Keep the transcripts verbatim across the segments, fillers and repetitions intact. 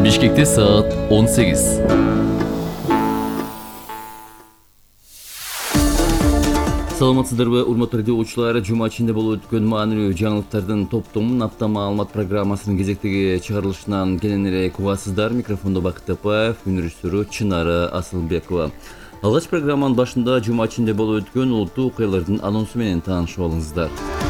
Бишкекте саат он сегиз. Саламатсыздарбы, урматтуу радио угуучулары, жума ичинде болуп өткөн маанилүү жаңылыктардын топтомун апта маалымат программасынын кезектеги чыгарылышынан кенен эле угасыздар. Микрофондо Бакыт Апаев, мүнүрүштөрү Чынары Асылбекова. Алгач программанын башында жума ичинде болуп өткөн улуттуу окуялардын анонсу менен таанышып алыңыздар.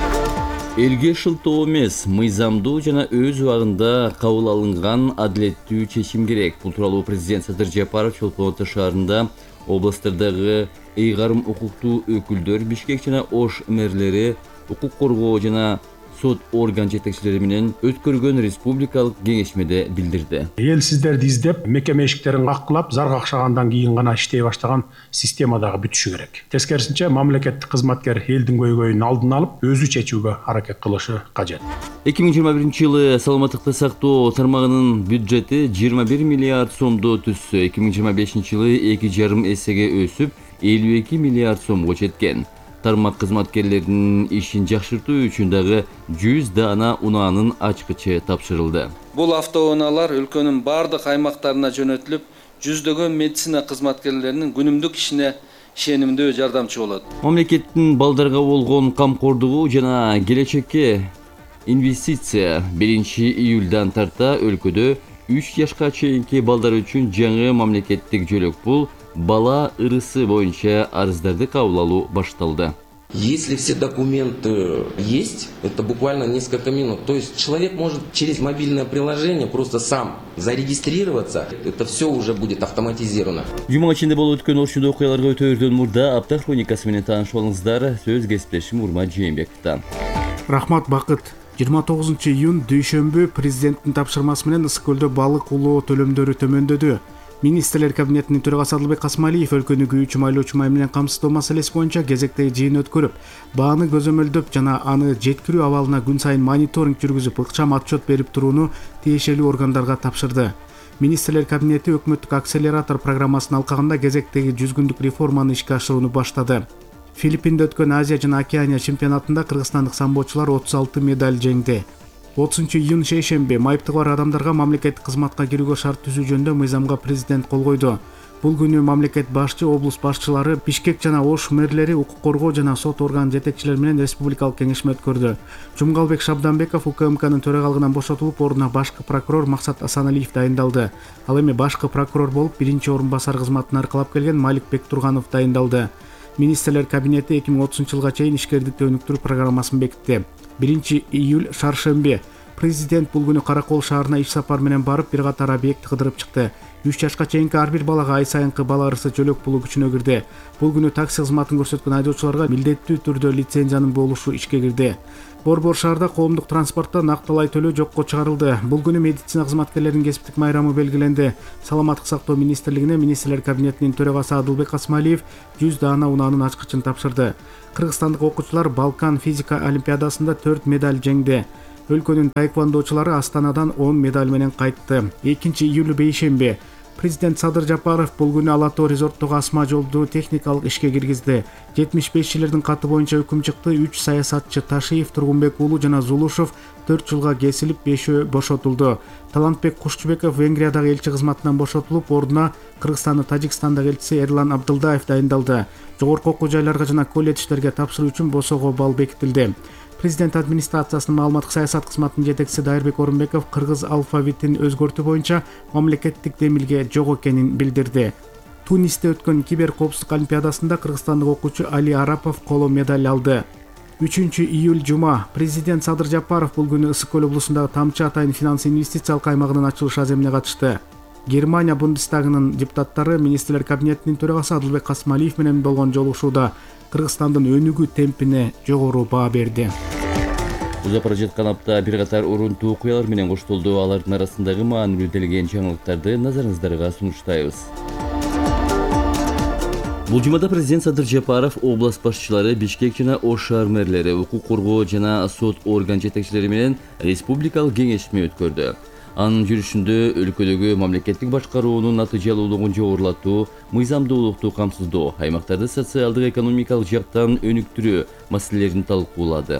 Элге шылтоо эмес, мыйзамдуу жана өз убагында кабыл алынган адилеттүү чечим керек. Бул тууралуу президент Садыр Жапаров Чолпон Ата шаарында областтардагы ыйгарым укуктуу өкүлдөр, Бишкек жана Ош мэрлери, укук коргоо жана сот орган жетекчилери менен өткөргөн республикалык кеңешмеде билдирди. Эл сиздерди издеп, мекеме эшиктерин каккылап, зар какшагандан кийин гана иштей баштаган система дагы бүтүшү керек. Тескерисинче, мамлекеттик кызматкер элдин көйгөйүн алдын алып, өзү чечүүгө аракет кылышы кажет. эки миң жыйырма биринчи жылы саламаттыкты сактоо тармагынын бюджети жыйырма бир миллиард сомду түзсө, эки миң жыйырма бешинчи жылы эки жарым эсеге өсүп, элүү эки миллиард сомго жеткен. Тармак кызматкерлеринин ишин жакшыртуу үчүн дагы жүз даана унаанын ачкычы тапшырылды. Бул автоунаалар өлкөнүн бардык аймактарына жөнөтүлүп, жүздөгөн медицина кызматкерлеринин күнүмдүк ишине ишенимдүү жардамчы болот. Мамлекеттин балдарга болгон камкордугу жана келечекке инвестиция биринчи июлдан тарта өлкөдө үч жашка чейинки балдар үчүн жаңы мамлекеттик жөлөк пул бала ырысы боюнча арыздарды кабыл алуу башталды. Если все документы есть, это буквально несколько минут. То есть человек может через мобильное приложение просто сам зарегистрироваться. Это все уже будет автоматизировано. Жума ичинде болуп өткөн ошондой окуяларга өтөөрдөн мурда апта хроникасы менен таанышып алыңыздар. Сөз кесиптешим Урмат Жээнбековдон. Рахмат, Бакыт. жыйырма тогузунчу июнь дүйшөмбү президенттин тапшырмасы менен Ысык көлдө балык улоо төлөмдөрү төмөндөдү. Министрлер кабинетинин төрагасы Адылбек Касмалиев өлкөнү күйүүчү майлоочу май менен камсыздоо маселеси боюнча кезектеги жыйын өткөрүп, бааны көзөмөлдөп жана аны жеткирүү абалына күн сайын мониторинг жүргүзүп, ыкчам отчет берип турууну тиешелүү органдарга тапшырды. Министрлер кабинети өкмөттүк акселератор программасын алкагында кезектеги жүз күндүк реформаны ишке ашырууну баштады. Филиппинде өткөн Азия жана Океания чемпионатында кыргызстандык самбочулар отуз алты медаль жеңди. отузунчу июнь шейшемби майыптыгы бар адамдарга мамлекеттик кызматка кирүүгө шарт түзүү жөнүндө мыйзамга президент кол койду. Бул күнү мамлекет башчы, облус башчылары, Бишкек жана Ош мэрлери, укук коргоо жана сот орган жетекчилери менен республикалык кеңешме өткөрдү. Жумгалбек Шабданбеков УКМКнын төрагалыгынан бошотулуп, ордуна башкы прокурор Максат Асаналиев дайындалды. Ал эми башкы прокурор болуп биринчи орун басар кызматын аркалап келген Малик Бектурганов дайындалды. Министрлер кабинети эки миң отузунчу жылга чейин ишкердикти өнүктүрүү программасын бекитти. биринчи июль шаршемби. Президент бул күнү Каракол шаарына иш сапар менен барып, бир катар объект кыдырып чыкты. үч жашка чейинки ар бир балага ай сайынкы бала ырысы жөлөк пулу күчүнө кирди. Бул күнү такси кызматын көрсөткөн айдоочуларга милдеттүү түрдө лицензиянын болушу ишке кирди. Борбор шаарда коомдук транспортто нактылай төлөө жокко чыгарылды. Бул күнү медицина кызматкерлеринин кесиптик майрамы белгиленди. Саламаттык сактоо министрлигине Министрлер кабинетинин төрагасы Адылбек Касмалиев жүз даана унаанын ачкычын тапшырды. Кыргызстандык окуучулар Балкан физика олимпиадасында төрт медаль жеңди. Өлкөнүн таэквондочулары Астанадан он медаль менен кайтты. экинчи июль бейшемби. Президент Садыр Жапаров бул күнү Алатоо резорттогу асма жолду техникалык ишке киргизди. жетимиш беш жылдын каты боюнча өкүм чыкты. үч саясатчы Ташиев, Тургунбек уулу жана Зулушев төрт жылга кесилип, бешөө бошотулду. Талантбек Кушчубеков Венгриядагы элчи кызматынан бошотулуп, ордуна Кыргызстандын Тажикстандагы элчиси Эрлан Абдылдаев дайындалды. Жогорку окуу жайларга жана колледждерге тапшыруу үчүн босого балл бекитилди. Президент администрациясынын маалыматтык саясат кызматынын жетекчиси Дайырбек Орунбеков кыргыз алфавитин өзгөртүү боюнча мамлекеттик демилге жок экенин билдирди. Тунисте өткөн кибер коопсуздук олимпиадасында кыргызстандык окуучу Али Арапов коло медаль алды. үчүнчү июль жума. Президент Садыр Жапаров бул күнү Ысык көл облусундагы Тамчы Атайын финанс инвестициялык аймагынын ачылыш аземине катышты. Германия Бундестагынын депутаттары Министрлер кабинетинин төрагасы Адылбек Касмалиев менен болгон жолугушууда Кыргызстандын өнүгүү темпине жогору баа берди. Узап бара жаткан апта бир катар урунтуу окуялар менен коштолду. Алардын арасындагы маанилүү делген жаңылыктарды назарыңыздарга сунуштайбыз. Бул жумада президент Садыр Жапаров область башчылары, Бишкек жана Ош шаар мэрлери, укук коргоо жана сот орган жетекчилери менен республикалык кеңешме өткөрдү. Анын жүрүшүндө өлкөдөгү мамлекеттик башкаруунун натыйжалуулугун жогорулатуу, мыйзамдуулукту камсыздоо, аймактарды социалдык экономикалык жактан өнүктүрүү маселелерин талкуулады.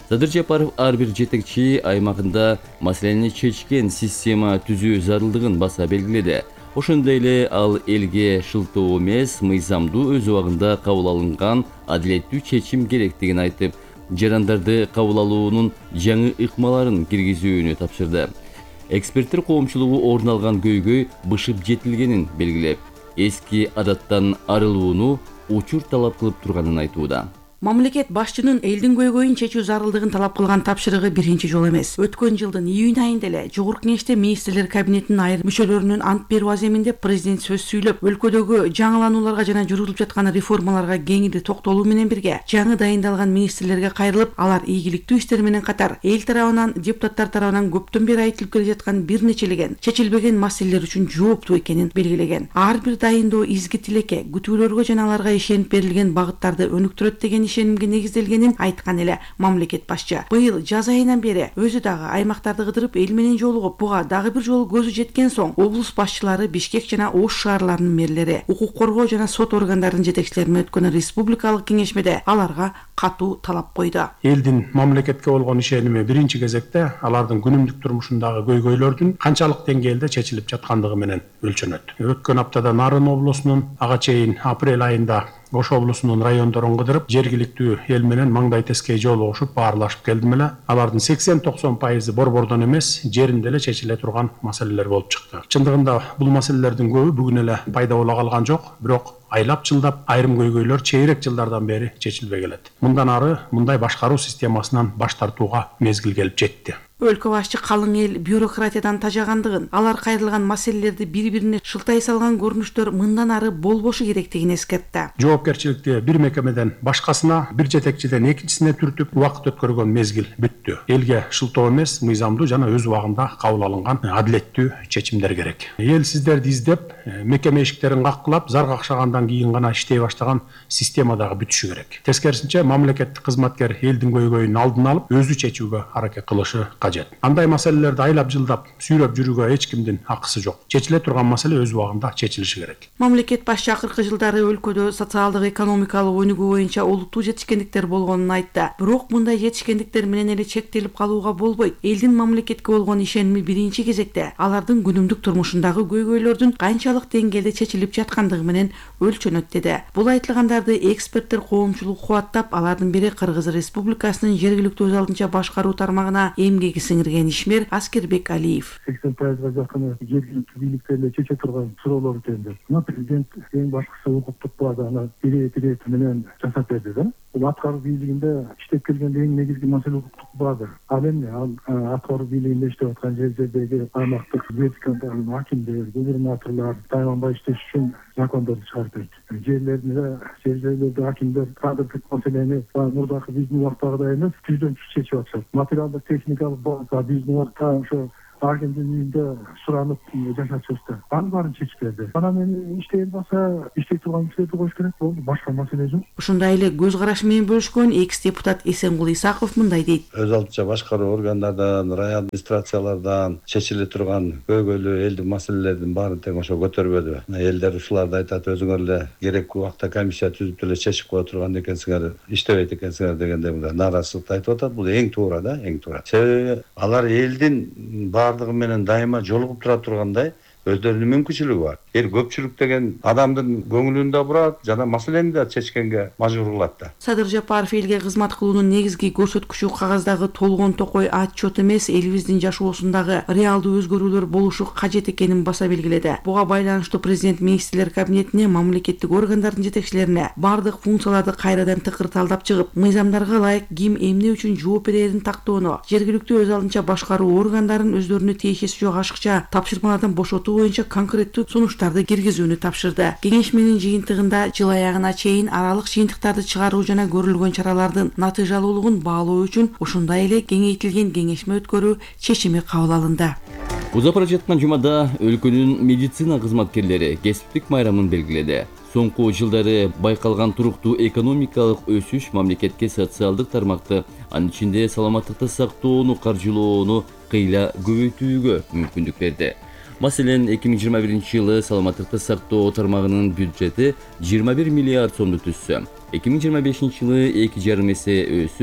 Садыр Жапаров ар бир жетекчи аймагында маселени чечкен система түзүү зарылдыгын баса белгиледи. Ошондой эле ал элге шылтоо эмес, мыйзамдуу өз убагында кабыл алынган адилеттүү чечим керектигин айтып, жарандарды кабыл алуунун жаңы ыкмаларын киргизүүнү тапшырды. Эксперттер коомчулугу орун алган көйгөй бышып жетилгенин белгилеп, эски адаттан арылууну учур талап кылып турганын айтууда. Мамлекет башчынын элдин көйгөйүн чечүү зарылдыгын талап кылган тапшырыгы биринчи жолу эмес. Өткөн жылдын июнь айында эле Жогорку Кеңеште министрлер кабинетинин айрым мүчөлөрүнүн ант берүү аземинде президент сөз сүйлөп, өлкөдөгү жаңыланууларга жана жүргүзүлүп жаткан реформаларга кеңири токтолуу менен бирге жаңы дайындалган министрлерге кайрылып, алар ийгиликтүү иштер менен катар эл тарабынан, депутаттар тарабынан көптөн бери айтылып келе жаткан бир нечелеген чечилбеген маселелер үчүн жооптуу экенин белгилеген. Ар бир дайындоо изги тилекке, күтүүлөргө жана аларга ишенип берилген багыттарды өнүктүрөт деген ишенимге негизделгенин айткан эле мамлекет башчы. Быйыл жаз айынан бери өзү дагы аймактарды кыдырып эл менен жолугуп, буга дагы бир жолу көзү жеткен соң облус башчылары, Бишкек жана Ош шаарларынын мэрлери, укук коргоо жана сот органдарынын жетекчилери менен өткөн республикалык кеңешмеде аларга катуу талап койду. Элдин мамлекетке болгон ишеними биринчи кезекте алардын күнүмдүк турмушундагы көйгөйлөрдүн канчалык деңгээлде чечилип жаткандыгы менен өлчөнөт. Өткөн аптада Нарын облусунун, ага чейин апрель айында Ош облусунун райондорун кыдырып, жергиликтүү эл менен маңдай тескей жолугушуп, баарлашып келдим эле. Алардын сексен токсон пайызы борбордон эмес, жеринде эле чечиле турган маселелер болуп чыкты. Чындыгында бул маселелердин көбү бүгүн эле пайда боло калган жок, бирок айлап жылдап айрым көйгөйлөр чейрек жылдардан бери чечилбей келет. Мындан ары мындай башкаруу системасынан баш тартууга мезгил келип жетти. Өлкө башчы калың эл бюрократиядан тажагандыгын, алар кайрылган маселелерди бири-бирине шылтай салган көрүнүштөр мындан ары болбошу керектигин эскертти. Жоопкерчиликти бир мекемеден башкасына, бир жетекчиден экинчисине түртүп убакыт өткөргөн мезгил бүттү. Элге шылтоо эмес, мыйзамдуу жана өз убагында кабыл алынган адилеттүү чечимдер керек. Эл сиздерди издеп, мекеме эшиктерин каккылап, зар какшагандан кийин гана иштей баштаган система дагы бүтүшү керек. Тескерисинче, мамлекеттик кызматкер элдин көйгөйүн алдын алып, өзү чечүүгө аракет кылышы кажет. Андай маселелерди айлап жылдап сүйрөп жүрүүгө эч кимдин акысы жок. Чечиле турган маселе өз убагында чечилиши керек. Мамлекет башчы акыркы жылдары өлкөдө социалдык экономикалык өнүгүү боюнча олуттуу жетишкендиктер болгонун айтты. Бирок мындай жетишкендиктер менен эле чектелип калууга болбойт. Элдин мамлекетке болгон ишеними биринчи кезекте алардын күнүмдүк турмушундагы көйгөйлөрдүн канчалык деңгээлде чечилип жаткандыгы менен өлчөнөт деди. Бул айтылгандарды эксперттер коомчулук кубаттап, алардын бири Кыргыз Республикасынын жергиликтүү өз алдынча башкаруу тармагына эмгеги сиңирген ишмер Аскербек Алиев. сексен пайызга жакыны жергиликтүү бийликтерде чече турган суроолор экен деп. Мына президент эң башкысы укуктук базаны бире-бире менен жасап берди да. Бул аткаруу бийлигинде иштеп келгенде эң негизги маселе укуктук база. Ал эмне? Ал аткаруу бийлигинде иштеп аткан жерлердеги аймактык вертикалдуу акимдер, губернаторлор тайланбай иштеш үчүн закондорду чыгартат. Жерлерде, жерлерде акимдер кадрлык маселени мурдакы биздин убактагыдай эмес, жүздөн жүз чечип атышат. Материалдык техникалык база биздин убакта ошо агенттин үйүндө суранып жашачыбызда аны баарын чечип берди. Анан эми иштей албаса, иштей турган кишилерди коюш керек болду. Башка маселе жок. Ушундай эле көз караш менен бөлүшкөн экс депутат Эсенгул Исаков мындай дейт. Өз алдынча башкаруу органдардан, район администрациялардан чечиле турган көйгөйлүү элдин маселелердин баарын тең ошо көтөрбөдү. Элдер ушуларды айтат, өзүңөр эле керектүү убакта комиссия түзүп эле чечип кое турган экенсиңер, иштебейт экенсиңер дегенде мындай нааразычылыкты айтып атат. Бул эң туура да, эң туура. Себеби алар элдин бардыгы менен дайыма жолугуп тура тургандай өздөрүнүн мүмкүнчүлүгү бар. Эл көпчүлүк деген адамдын көңүлүн да бурат жана маселени да чечкенге мажбур кылат да. Садыр Жапаров элге кызмат кылуунун негизги көрсөткүчү кагаздагы толгон токой отчет эмес, элибиздин жашоосундагы реалдуу өзгөрүүлөр болушу кажет экенин баса белгиледи. Буга байланыштуу президент министрлер кабинетине, мамлекеттик органдардын жетекчилерине бардык функцияларды кайрадан тыкырталдап чыгып, мыйзамдарга ылайык ким эмне үчүн жооп берерин тактоону, жергиликтүү өз алдынча башкаруу органдарын өздөрүнө тиешеси жок ашыкча тапшырмалардан бошотуу боюнча конкреттүү сунуштарды киргизүүнү тапшырды. Кеңешменин жыйынтыгында жыл аягына чейин аралык жыйынтыктарды чыгаруу жана көрүлгөн чаралардын натыйжалуулугун баалоо үчүн ушундай эле кеңейтилген кеңешме өткөрүү чечими кабыл алынды. Узап бара жаткан жумада өлкөнүн медицина кызматкерлери кесиптик майрамын белгиледи. Соңку жылдары байкалган туруктуу экономикалык өсүш мамлекетке социалдык тармакты, анын ичинде саламаттыкты сактоону каржылоону кыйла көбөйтүүгө мүмкүндүк берди. Маселен, эки миң жыйырма биринчи жылы саламаттыкты сактоо тармагынын бюджети жыйырма бир миллиард сомду түзсө, эки миң жыйырма бешинчи жылы эки жарым эсе өсүп,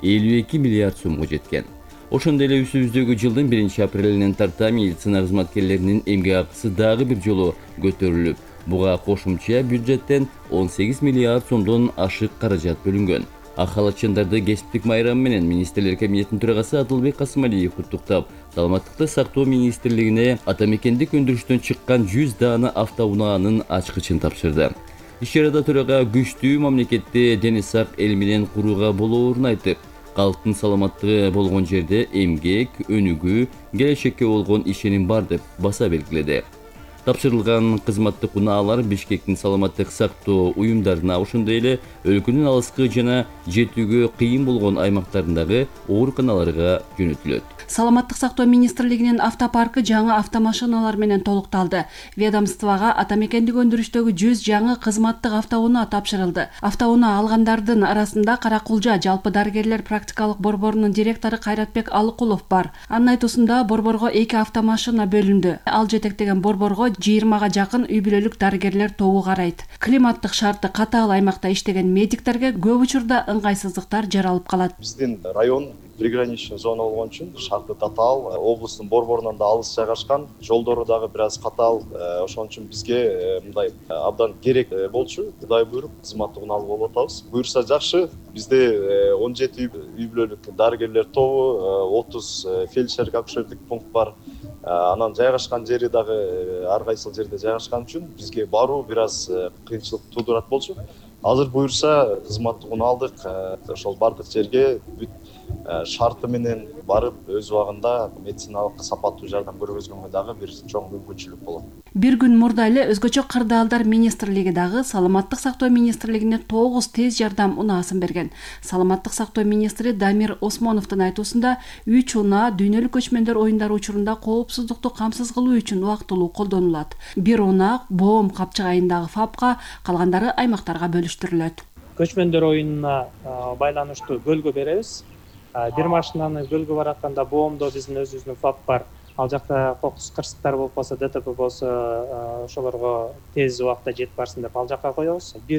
элүү эки миллиард сомго жеткен. Ошондой эле үстүбүздөгү жылдын биринчи апрелинен тарта медицина кызматкерлеринин эмгек акысы дагы бир жолу көтөрүлүп, буга кошумча бюджеттен он сегиз миллиард сомдон ашык каражат бөлүнгөн. Ак халатчандарды кесиптик майрам менен министрлер кабинетинин төрагасы Адылбек Касмалиев куттуктап, саламаттыкты сактоо министрлигине ата мекендик өндүрүштөн чыккан жүз даана автоунаанын ачкычын тапшырды. Иш-чарада төрага күчтүү мамлекетти дени сак эл менен курууга болоорун айтып, калктын саламаттыгы болгон жерде эмгек, өнүгүү, келечекке болгон ишеним бар деп баса белгиледи. Тапшырылган кызматтык унаалар Бишкектин саламаттык сактоо уюмдарына, ошондой эле өлкөнүн алыскы жана жетүүгө кыйын болгон аймактарындагы ооруканаларга жөнөтүлөт. Саламаттык сактоо министрлигинин автопаркы жаңы автомашиналар менен толукталды. Ведомствого ата мекендик өндүрүштөгү жүз жаңы кызматтык автоунаа тапшырылды. Автоунаа алгандардын арасында Каракулжа жалпы дарыгерлер практикалык борборунун директору Кайратбек Алыкулов бар. Анын айтуусунда борборго эки автомашина бөлүндү. Ал жетектеген борборго жыйырмага жакын үй бүлөлүк дарыгерлер тобу карайт. Климаттык шарты катаал аймакта иштеген медиктерге көп учурда ыңгайсыздыктар жаралып калат. Биздин район приграничный зона болгон үчүн шарты татаал, облустун борборунан да алыс жайгашкан, жолдору дагы бир аз катаал. Ошон үчүн бизге мындай абдан керек болчу. Кудай буйруп кызматтык унаалып болуп атабыз. Буйрса жакшы. Бизде он жети үй бүлөлүк дарыгерлер тобу, отуз фельдшерлик акушерлик пункт бар. Анан жайгашкан жери дагы ар кайсыл жерде жайгашкан үчүн бизге баруу бир аз кыйынчылык туудурат болчу. Азыр буйрса кызматтык унаалдык, ошол бардык жерге бүт шарты менен барып өз убагында медициналык сапаттуу жардам көргөзгөнгө дагы бир чоң мүмкүнчүлүк болот. Бир күн мурда эле өзгөчө кырдаалдар министрлиги дагы саламаттык сактоо министрлигине тогуз тез жардам унаасын берген. Саламаттык сактоо министри Дамир Осмоновдун айтуусунда үч унаа дүйнөлүк көчмөндөр оюндары учурунда коопсуздукту камсыз кылуу үчүн убактылуу колдонулат. Бир унаа Боом капчыгайындагы ФАПка, калгандары аймактарга бөлүштүрүлөт. Көчмөндөр оюнуна байланыштуу бөлгө беребиз. Бир машинаны бөлгө баратканда Боомдо биздин өзүбүздүн ФАП бар. Ал жакта кокус кырсыктар болуп калса, ДТП болсо, ошолорго тез убакта жетип барсын деп ал жакка коебуз. Бир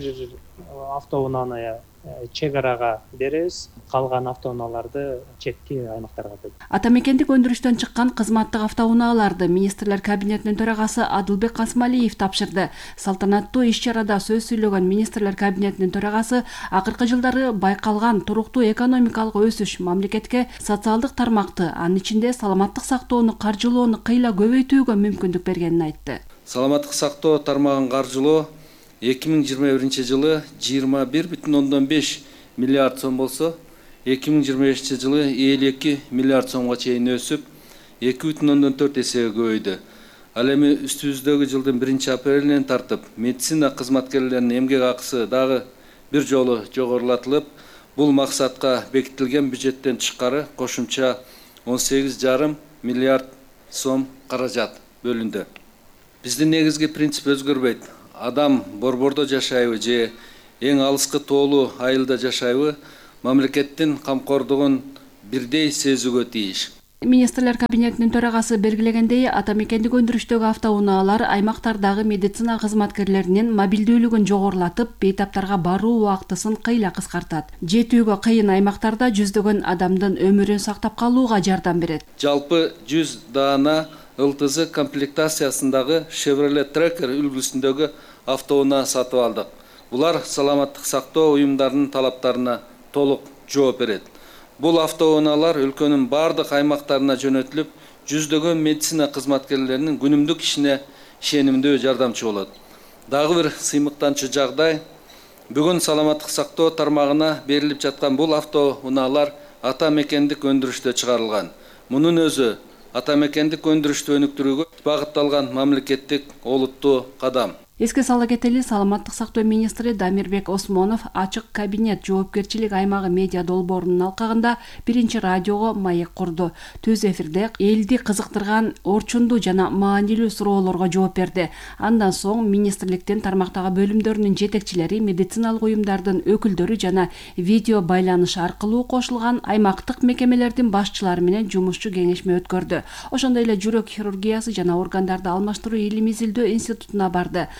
автоунааны чек арага беребиз, калган автоунааларды четки аймактарга бөлөбүз. Ата мекендик өндүрүштөн чыккан кызматтык автоунааларды министрлер кабинетинин төрагасы Адылбек Касмалиев тапшырды. Салтанаттуу иш-чарада сөз сүйлөгөн министрлер кабинетинин төрагасы акыркы жылдары байкалган туруктуу экономикалык өсүш мамлекетке социалдык тармакты, анын ичинде саламаттык сактоону каржылоону кыйла көбөйтүүгө мүмкүндүк бергенин айтты. Саламаттык сактоо тармагын каржылоо эки миң жыйырма биринчи жылы жыйырма бир бүтүн ондон беш миллиард сом болсо, эки миң жыйырма бешинчи жылы элүү эки миллиард сомго чейин өсүп, эки бүтүн ондон төрт эсеге көбөйдү. Ал эми үстүбүздөгү жылдын биринчи апрелинен тартып, медицина кызматкерлеринин эмгек акысы дагы бир жолу жогорулатылып, бул максатка бекитилген бюджеттен тышкары кошумча он сегиз жарым миллиард сом каражат бөлүндү. Биздин негизги принцип өзгөрбөйт. Адам борбордо жашайбы же эң алыскы тоолуу айылда жашайбы, мамлекеттин камкордугун бирдей сезүүгө тийиш. Министрлер кабинетинин төрагасы белгилегендей, ата мекендик өндүрүштөгү автоунаалар аймактардагы медицина кызматкерлеринин мобилдүүлүгүн жогорулатып, бейтаптарга баруу убактысын кыйла кыскартат. Жетүүгө кыйын аймактарда жүздөгөн адамдын өмүрүн сактап калууга жардам берет. Жалпы жүз даана ЛТЗ комплектациясындагы Chevrolet Tracker үлгүсүндөгү автоунаа сатып алдык. Булар саламаттык сактоо уюмдарынын талаптарына толук жооп берет. Бул автоунаалар өлкөнүн бардык аймактарына жөнөтүлүп, жүздөгөн медицина кызматкерлеринин күнүмдүк ишине ишенимдүү жардамчы болот. Дагы бир сыймыктанчу жагдай, бүгүн саламаттык сактоо тармагына берилип жаткан бул автоунаалар ата мекендик өндүрүштө чыгарылган. Мунун өзү ата мекендик өндүрүштү өнүктүрүүгө багытталган мамлекеттик олуттуу кадам. Эске сала кетели, саламаттык сактоо министри Дамирбек Осмонов ачык кабинет жоопкерчилик аймагы медиа долбоорунун алкагында биринчи радиого маек курду. Түз эфирде элди кызыктырган орчундуу жана маанилүү суроолорго жооп берди. Андан соң министрликтин тармактагы бөлүмдөрүнүн жетекчилери, медициналык уюмдардын өкүлдөрү жана видео байланыш аркылуу кошулган аймактык мекемелердин башчылары менен жумушчу кеңешме өткөрдү. Ошондой эле жүрөк хирургиясы жана органдарды алмаштыруу илим изилдөө институтуна барды.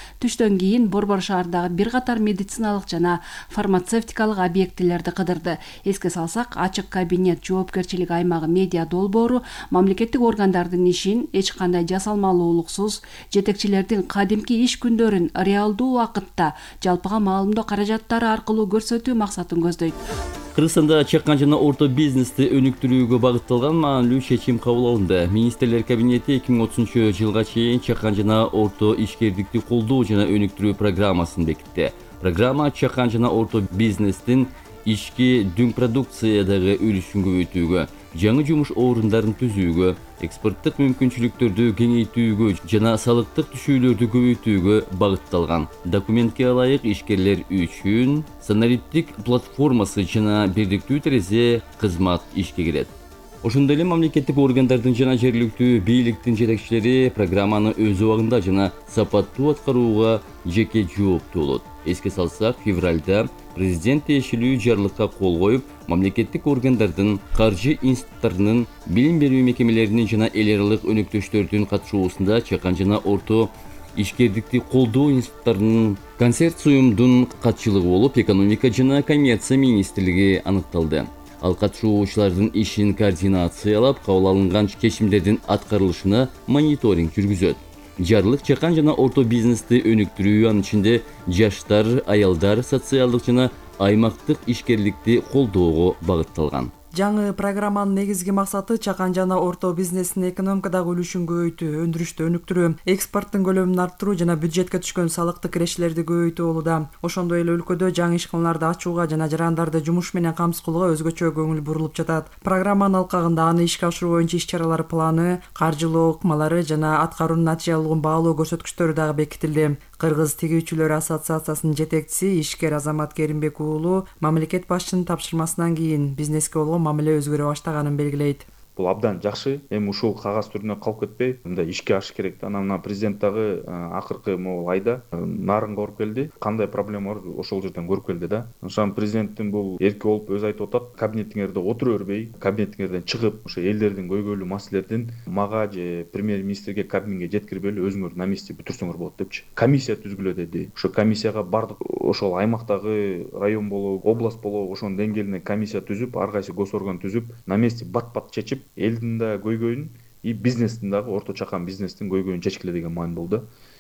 Түштөн кийин Борбор шаардагы бир катар медициналык жана фармацевтикалык объектилерди кыдырды. Эске салсак, ачык кабинет жоопкерчилик аймагы медиа долбоору мамлекеттик органдардын ишин эч кандай жасалмалуулуксуз, жетекчилердин кадимки иш күндөрүн реалдуу убакытта жалпыга маалымдоо каражаттары аркылуу көрсөтүү максатын көздөйт. Кыргызстанда чакан жана орто бизнести өнүктүрүүгө багытталган маанилүү чечим кабыл алынды. Министрлер кабинети эки миң отузунчу жылга чейин чакан жана орто ишкердикти колдоо жана өнүктүрүү программасын бекитти. Программа чакан жана орто бизнестин ички дүң продукциядагы үлүшүн көбөйтүүгө, жаңы жумуш орундарын түзүүгө, экспорттук мүмкүнчүлүктөрдү кеңейтүүгө жана салыктык түшүүлөрдү көбөйтүүгө багытталган. Документке ылайык ишкерлер үчүн санариптик платформасы жана бирдиктүү терезе кызмат ишке кирет. Ошондой эле мамлекеттик органдардын жана жергиликтүү бийликтин жетекчилери программаны өз убагында жана сапаттуу аткарууга жеке жооптуу болот. Эске салсак, февралда президент тиешелүү жарлыкка кол коюп, мамлекеттик органдардын, каржы институттарынын, билим берүү мекемелеринин жана эл аралык өнөктөштөрдүн катышуусунда чакан жана орто ишкердикти колдоо институттарынын консорциумдун катчылыгы болуп, экономика жана коммерция министрлиги аныкталды. Ал катышуучулардын ишин координациялап, кабыл алынган чечимдердин аткарылышына мониторинг жүргүзөт. Жарлык чакан жана орто бизнести өнүктүрүү, анын ичинде жаштар, аялдар, социалдык жана аймактык ишкерликти колдоого багытталган. Жаңы программанын негизги максаты чакан жана орто бизнестин экономикадагы үлүшүн көбөйтүү, өндүрүштү өнүктүрүү, экспорттун көлөмүн арттыруу жана бюджетке түшкөн салыктык кирешелерди көбөйтүү болууда. Ошондой эле өлкөдө жаңы ишканаларды ачууга жана жарандарды жумуш менен камсыз кылууга өзгөчө көңүл бурулуп жатат. Программанын алкагында аны ишке ашыруу боюнча иш-чаралар планы, каржылоо ыкмалары жана аткаруунун натыйжалуулугун баалоо көрсөткүчтөрү дагы бекитилди. Кыргыз тигүүчүлөр ассоциациясынын жетекчиси ишкер Азамат Керимбек уулу мамлекет башчынын тапшырмасынан кийин бизнеске болгон мамиле өзгөрө баштаганын белгилейт. Бул абдан жакшы. Эми ушул кагаз түрүнө калып кетпей, мындай ишке ашыш керек. Анан мына президент дагы акыркы могул айда нарынга барып келди. Кандай проблема бар, ошол жерден көрүп келди да. Ошон президенттин бул эрки болуп өзү айтып атат, кабинетиңерде отура бербей, кабинетиңерден чыгып, ошо элдердин көйгөйлүү маселелердин мага же премьер-министрге, Кабминге жеткирбей эле өзүңөр на месте бүтүрсөңөр болот депчи. Комиссия түзгүлө деди. Ошо комиссияга бардык ошол аймактагы район болобу, область болобу, ошонун деңгээлине комиссия түзүп, ар кайсы госорган түзүп, на месте бат-бат чечип, элдин да көйгөйүн и бизнестин дагы орто чакан бизнестин көйгөйүн чечкиле деген маани болду.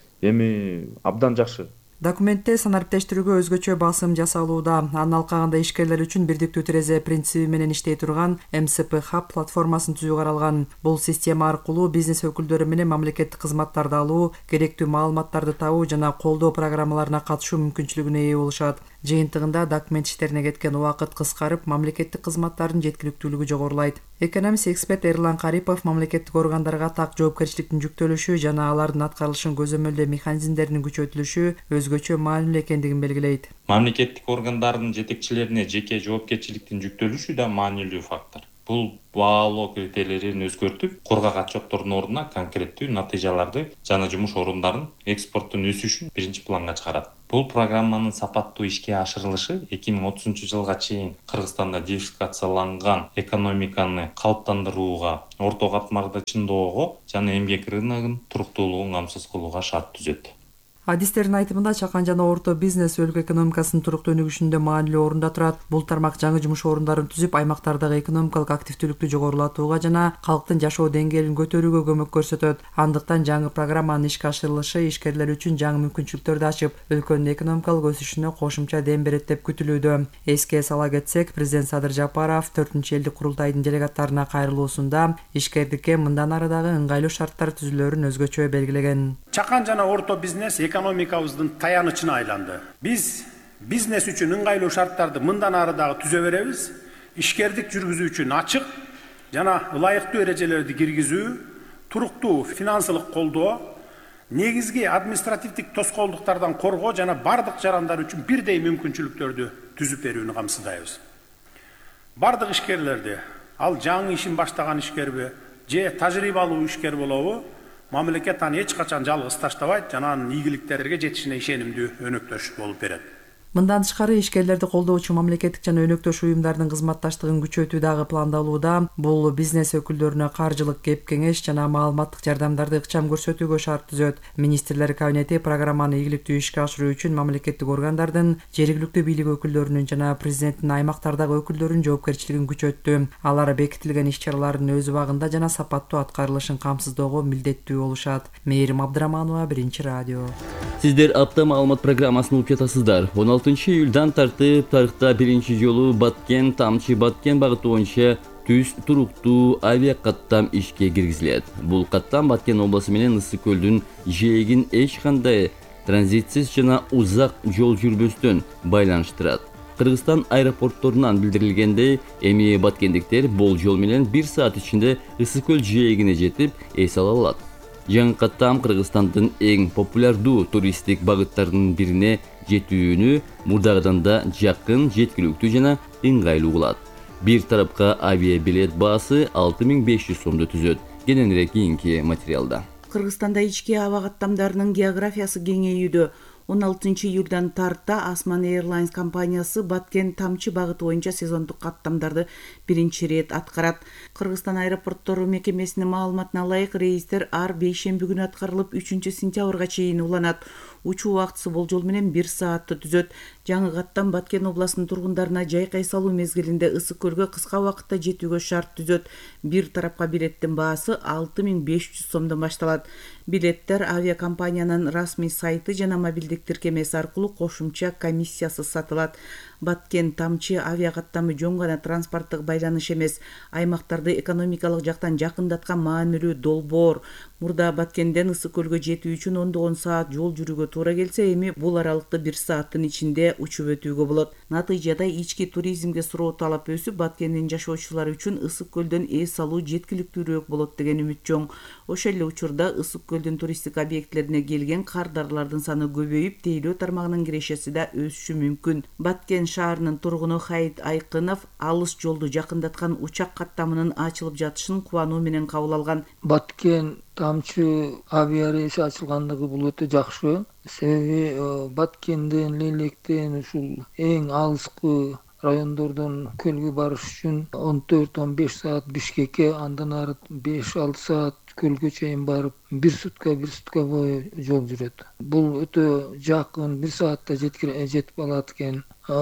Эми абдан жакшы. Документте санариптештирүүгө өзгөчө басым жасалууда. Анын алкагында ишкерлер үчүн бирдиктүү терезе принциби менен иштей турган эм эс пи Hub платформасын түзүү каралган. Бул система аркылуу бизнес өкүлдөрү менен мамлекеттик кызматтарды алуу, керектүү маалыматтарды табуу жана колдоо программаларына катышуу мүмкүнчүлүгүнө ээ болушат. Жыйынтыгында документ иштерине кеткен убакыт кыскарып, мамлекеттик кызматтардын жеткиликтүүлүгү жогорулайт. Экономист эксперт Эрлан Карипов мамлекеттик органдарга так жоопкерчиликтин жүктөлүшү жана алардын аткарылышын көзөмөлдөө механизмдеринин күчөтүлүшү өзгөчө маанилүү экендигин белгилейт. Мамлекеттик органдардын жетекчилерине жеке жоопкерчиликтин жүктөлүшү да маанилүү фактор. Бул баалоо критерийлерин өзгөртүп, кургак отчеттордун ордуна конкреттүү натыйжаларды жана жумуш орундарын экспорттун өсүшүн биринчи планга чыгарат. Бул программанын сапаттуу ишке ашырылышы эки миң отузунчу жылга чейин Кыргызстанда диверсификацияланган экономиканы калыптандырууга, орто катмарды чыңдоого жана эмгек рыногунун туруктуулугун камсыз кылууга шарт түзөт. Адистердин айтымында чакан жана орто бизнес өлкө экономикасынын туруктуу өнүгүшүндө маанилүү орунда турат. Бул тармак жаңы жумуш орундарын түзүп, аймактардагы экономикалык активдүүлүктү жогорулатууга жана калктын жашоо деңгээлин көтөрүүгө көмөк көрсөтөт. Андыктан жаңы программанын ишке ашырылышы ишкерлер үчүн жаңы мүмкүнчүлүктөрдү ачып, өлкөнүн экономикалык өсүшүнө кошумча дем берет деп күтүлүүдө. Эске сала кетсек, президент Садыр Жапаров төртүнчү элдик курултайдын делегаттарына кайрылуусунда ишкердикке мындан ары дагы ыңгайлуу шарттар түзүлөрүн өзгөчө белгилеген. Чакан жана орто бизнес экономикабыздын таянычына айланды. Биз бизнес үчүн ыңгайлуу шарттарды мындан ары дагы түзө беребиз. Ишкердик жүргүзүү үчүн ачык жана ылайыктуу эрежелерди киргизүү, туруктуу финансылык колдоо, негизги административдик тоскоолдуктардан коргоо жана бардык жарандар үчүн бирдей мүмкүнчүлүктөрдү түзүп берүүнү камсыздайбыз. Бардык ишкерлерди, ал жаңы ишин баштаган ишкерби же тажрыйбалуу ишкер болобу, мамлекет аны эч качан жалгыз таштабайт жана анын ийгиликтерге жетишине ишенимдүү өнөктөш болуп берет. Мындан тышкары ишкерлерди колдоочу мамлекеттик жана өнөктөш уюмдардын кызматташтыгын күчөтүү дагы пландалууда. Бул бизнес өкүлдөрүнө каржылык кеп кеңеш жана маалыматтык жардамдарды ыкчам көрсөтүүгө шарт түзөт. Министрлер кабинети программаны ийгиликтүү ишке ашыруу үчүн мамлекеттик органдардын, жергиликтүү бийлик өкүлдөрүнүн жана президенттин аймактардагы өкүлдөрүнүн жоопкерчилигин күчөттү. Алар бекитилген иш-чаралардын өз убагында жана сапаттуу аткарылышын камсыздоого милдеттүү болушат. Мээрим Абдыраманова, Биринчи радио. Сиздер апта маалымат программасын угуп жатасыздар. он алтынчы июлдан тартып тарыхта биринчи жолу Баткен Тамчы Баткен багыты боюнча түз туруктуу авиа каттам ишке киргизилет. Бул каттам Баткен областы менен Ысык көлдүн жээгин эч кандай транзитсиз жана узак жол жүрбөстөн байланыштырат. Кыргызстан аэропортторунан билдирилгендей, эми баткендиктер бул жол менен бир саат ичинде Ысык көл жээгине жетип, эс ала алат. Жаңы каттам Кыргызстандын эң популярдуу туристтик багыттарынын бирине жетүүнү мурдагыдан да жакын, жеткиликтүү жана ыңгайлуу кылат. Бир тарапка авиа билет баасы алты миң беш жүз сомду түзөт. Кененирээк кийинки материалда. Кыргызстанда ички аба каттамдарынын географиясы кеңейүүдө. он алтынчы июлдан тарта Осman Airlines компаниясы Баткен Тамчы багыты боюнча сезондук каттамдарды биринчи рет аткарат. Кыргызстан аэропорттору мекемесинин маалыматына ылайык, рейстер ар бейшемби күнү аткарылып, үчүнчү сентябрга чейин уланат. Учуу убактысы болжол менен бир саатты түзөт. Жаңы каттам Баткен областынын тургундарына жайкай салуу мезгилинде Ысык көлгө кыска убакытта жетүүгө шарт түзөт. Бир тарапка билеттин баасы алты миң беш жүз сомдон башталат. Билеттер авиакомпаниянын расмий сайты жана мобилдик тиркемеси аркылуу кошумча комиссиясыз сатылат. Баткен Тамчы авиа каттамы жөн гана транспорттук байланыш эмес, аймактарды экономикалык жактан жакындаткан маанилүү долбоор. Мурда Баткенден Ысык көлгө жетүү үчүн ондогон саат жол жүрүүгө туура келсе, эми бул аралыкты бир сааттын ичинде учуп өтүүгө болот. Натыйжада ички туризмге суроо талап өсүп, Баткендин жашоочулары үчүн Ысык көлдөн эс алуу жеткиликтүүрөөк болот деген үмүт чоң. Ошол эле учурда Ысык көлдүн туристтик объектлерине келген кардарлардын саны көбөйүп, тейлөө тармагынын кирешеси да өсүшү мүмкүн. Баткен шаарынын тургуну Хайт Айкынов алыс жолду жакындаткан учак каттамынын ачылып жатышын кубануу менен кабыл алган. Баткен Тамчы авиа рейси ачылгандыгы бул өтө жакшы. Себеби Баткенден, Лелектен ушул эң алыскы райондордон көлгө барыш үчүн он төрт он беш саат Бишкекке, андан ары беш алты саат көлгө чейин барып, бир сутка бир сутка бою жол жүрөт. Бул өтө жакын, бир саатта жетип алат экен.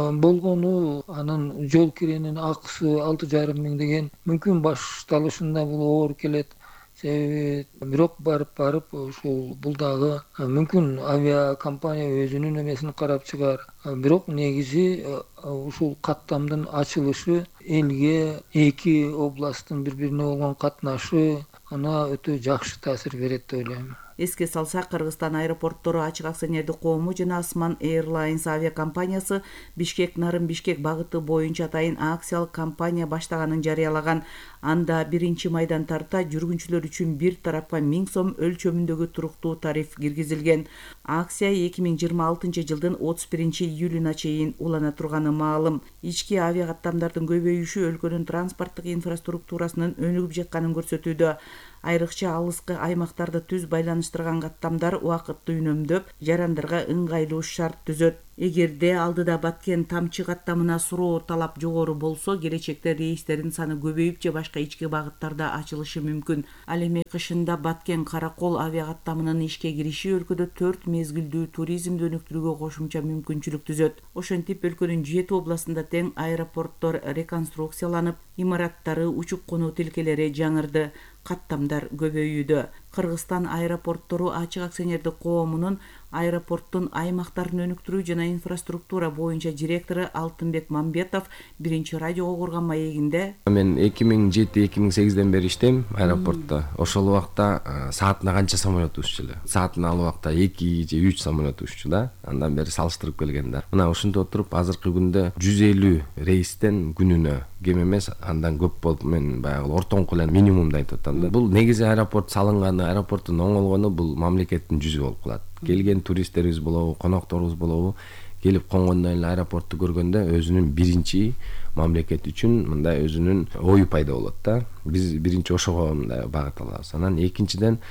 Болгону анын жол киренин акысы алты жарым миң деген, мүмкүн башталышында бул оор келет. Себеби бирок барып барып ушул бул дагы мүмкүн авиакомпания өзүнүн эмесин карап чыгар. Бирок негизи ушул каттамдын ачылышы элге, эки областтын бири-бирине болгон катнашы ана өтө жакшы таасир берет деп ойлойм. Эске салсак, Кыргызстан аэропорттору ачык акционердик коому жана Osman Airlines авиакомпаниясы Бишкек Нарын Бишкек багыты боюнча атайын акциялык компания баштаганын жарыялаган. Анда биринчи майдан тарта жүргүнчүлөр үчүн бир тарапка миң сом өлчөмүндөгү туруктуу тариф киргизилген. Акция эки миң жыйырма алтынчы жылдын отуз биринчи июлуна чейин улана турганы маалым. Ички авиа каттамдардын көбөйүшү өлкөнүн транспорттук инфраструктурасынын өнүгүп жатканын көрсөтүүдө. Айрыкча алыскы аймактарды түз байланыштырган каттамдар убакытты үнөмдөп, жарандарга ыңгайлуу шарт түзөт. Эгерде алдыда Баткен Тамчы каттамына суроо талап жогору болсо, келечекте рейстердин саны көбөйүп же башка ички багыттарда ачылышы мүмкүн. Ал эми кышында Баткен Каракол авиа каттамынын ишке кириши өлкөдө төрт мезгилдүү туризмди өнүктүрүүгө кошумча мүмкүнчүлүк түзөт. Ошентип өлкөнүн жети областында тең аэропорттор реконструкцияланып, имараттары, учуп конуу тилкелери жаңырды. Каттамдар көбөйүүдө. Кыргызстан аэропорттору ачык акционердик коомунун аэропорттун аймактарын өнүктүрүү жана инфраструктура боюнча директору Алтынбек Мамбетов биринчи радиого курган маегинде: Мен эки миң жети эки миң сегизден бери иштейм аэропортто. Ошол убакта саатына канча самолет уччу эле? Саатына ал убакта эки же үч самолет уччу да. Андан бери салыштырып келгенде. Мына ушинтип отуруп азыркы күндө жүз элүү рейстен күнүнө кем эмес, андан көп болуп, мен баягы ортоңку эле минимумду айтып атам да. Бул негизи аэропорт салынганы, аэропорттун оңолгону бул мамлекеттин жүзү болуп калат. Келген туристтерибиз болобу, конокторубуз болобу, келип конгондон эле аэропортту көргөндө өзүнүн биринчи мамлекет үчүн мындай өзүнүн ою пайда болот да. Биз биринчи ошого мындай багыт алабыз. Анан экинчиден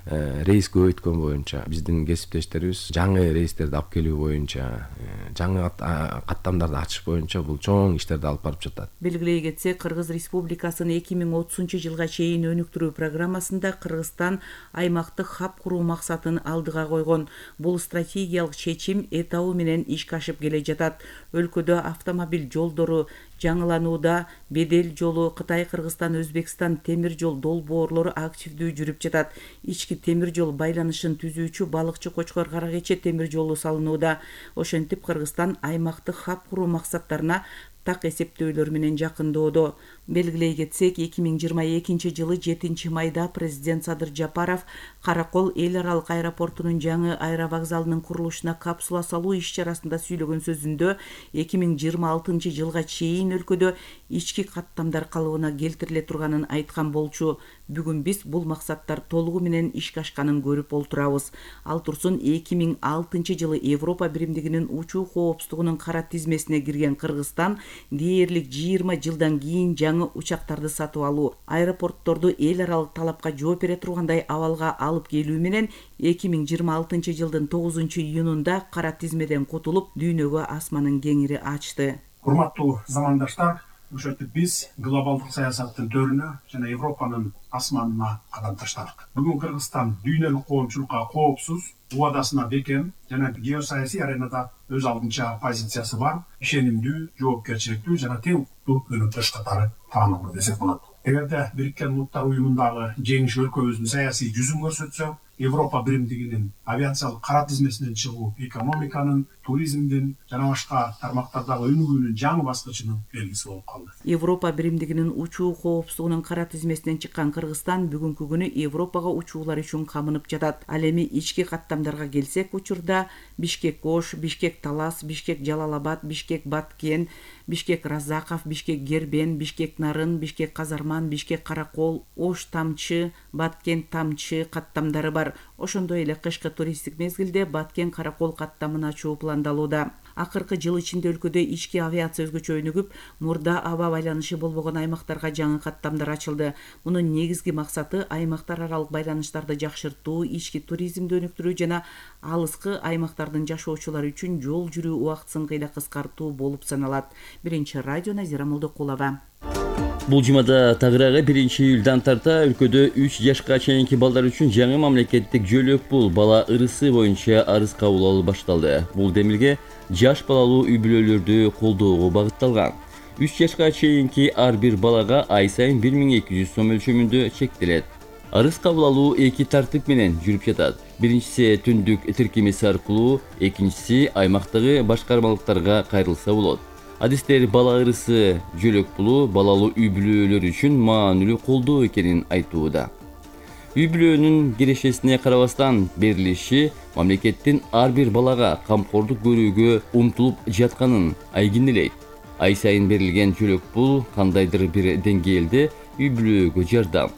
рейс көбөйткөн боюнча биздин кесиптештерибиз жаңы рейстерди алып келүү боюнча, жаңы каттамдарды ачыш боюнча бул чоң иштерди алып барып жатат. Белгилей кетсек, Кыргыз Республикасынын эки миң отузунчу жылга чейин өнүктүрүү программасында Кыргызстан аймактык хаб куруу максатын алдыга койгон. Бул стратегиялык чечим этабы менен ишке ашып келе жатат. Өлкөдө автомобиль жолдору жаңыланууда, бедел жолу, Кытай, Кыргызстан, Өзбекстан темир жол долбоорлору активдүү жүрүп жатат. Ички темир жол байланышын түзүүчү Балыкчы Кочкор Каракече темир жолу салынууда. Ошентип Кыргызстан аймактык хаб куруу максаттарына так эсептөөлөр менен жакындоодо. Белгилей кетсек, эки миң жыйырма экинчи жылы жетинчи майда президент Садыр Жапаров Каракол эл аралык аэропортунун жаңы аэровокзалынын курулушуна капсула салуу иш-чарасында сүйлөгөн сөзүндө эки миң жыйырма алтынчы жылга чейин өлкөдө ички каттамдар калыбына келтириле турганын айткан болчу. Бүгүн биз бул максаттар толугу менен ишке ашканын көрүп олтурабыз. Ал турсун эки миң алтынчы жылы Европа биримдигинин учуу коопсуздугунун кара тизмесине кирген Кыргызстан дээрлик жыйырма жылдан кийин жаңы учактарды сатып алуу, аэропортторду эл аралык талапка жооп бере тургандай абалга алып келүү менен эки миң жыйырма алтынчы жылдын тогузунчу июнунда кара тизмеден кутулуп, дүйнөгө асманын кеңири ачты. Урматтуу замандаштар, ошентип биз глобалдык саясаттын төрүнө жана Европанын асманына кадам таштадык. Бүгүн Кыргызстан дүйнөлүк коомчулукка коопсуз, убадасына бекем жана геосаясий аренада өз алдынча позициясы бар, ишенимдүү, жоопкерчиликтүү жана тең укуктуу өнөктөш катары таанылуу десек болот. Эгерде Бириккен Улуттар Уюмундагы жеңиш өлкөбүздүн саясий жүзүн көрсөтсө, Европа биримдигинин авиациялык кара тизмесинен чыгуу экономиканын, туризмдин жана башка тармактардагы өнүгүүнүн жаңы баскычынын белгиси болуп калды. Европа биримдигинин учуу коопсуздугунун кара тизмесинен чыккан Кыргызстан бүгүнкү күнү Европага учуулар үчүн камынып жатат. Ал эми ички каттамдарга келсек, учурда Бишкек-Ош, Бишкек-Талас, Бишкек-Жалалабад, Бишкек-Баткен, Бишкек-Разаков, Бишкек-Гербен, Бишкек-Нарын, Бишкек-Казарман, Бишкек-Каракол, Ош-Тамчы, Баткен-Тамчы каттамдары бар. Ошондой эле кышкы туристтик мезгилде Баткен-Каракол каттамын ачуу пландалууда. Акыркы жыл ичинде өлкөдө ички авиация өзгөчө өнүгүп, мурда аба байланышы болбогон аймактарга жаңы каттамдар ачылды. Мунун негизги максаты аймактар аралык байланыштарды жакшыртуу, ички туризмди өнүктүрүү жана алыскы аймактардын жашоочулары үчүн жол жүрүү убактысын кыйла кыскартуу болуп саналат. Биринчи радио Назира Молдокулова. Бул жумада тагыраагы биринчи июлдан тарта өлкөдө үч жашка чейинки балдар үчүн жаңы мамлекеттик жөлөк пул бала ырысы боюнча арыз кабыл алуу башталды. Бул демилге жаш балалуу үй бүлөлөрдү колдоого багытталган. үч жашка чейинки ар бир балага ай сайын бир миң эки жүз сом өлчөмүндө чектелет. Арыз кабыл алуу эки тартип менен жүрүп жатат. Биринчиси түндүк тиркемеси аркылуу, экинчиси аймактагы башкармалыктарга кайрылса болот. Адистер бала ырысы жөлөк пулу балалуу үй бүлөлөр үчүн маанилүү колдоо экенин айтууда. Үй бүлөнүн кирешесине карабастан берилиши мамлекеттин ар бир балага камкордук көрүүгө умтулуп жатканын айгинелейт. Ай сайын берилген жөлөк пул кандайдыр бир деңгээлде үй бүлөгө жардам.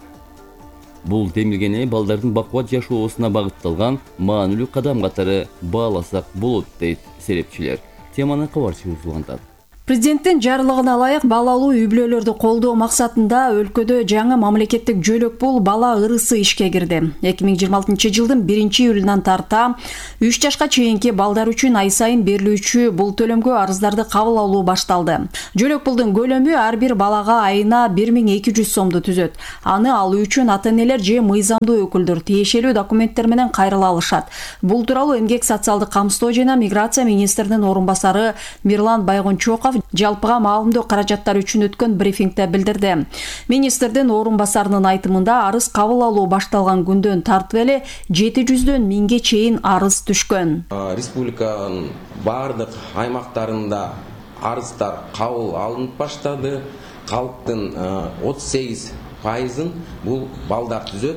Бул демилгени балдардын бакубат жашоосуна багытталган маанилүү кадам катары бааласак болот, дейт серепчилер. Теманы кабарчы узулгантат. Президенттин жарлыгына ылайык балалуу үй бүлөлөрдү колдоо максатында өлкөдө жаңы мамлекеттик жөлөк пул бала ырысы ишке кирди. эки миң жыйырма алтынчы жылдын биринчи июлунан тарта үч жашка чейинки балдар үчүн ай сайын берилүүчү бул төлөмгө арыздарды кабыл алуу башталды. Жөлөк пулдун көлөмү ар бир балага айына бир миң эки жүз сомду түзөт. Аны алуу үчүн ата-энелер же мыйзамдуу өкүлдөр тиешелүү документтер менен кайрыла алышат. Бул тууралуу Эмгек социалдык камсыздоо жана миграция министринин орун басары Мирлан Байгончоков жалпыга маалымдоо каражаттары үчүн өткөн брифингде билдирди. Министрдин орун басарынын айтымында арыз кабыл алуу башталган күндөн тартып эле жети жүздөн миңге чейин арыз түшкөн. Республиканын бардык аймактарында арыздар кабыл алынып баштады. Калктын отуз сегиз пайызын бул балдар түзөт.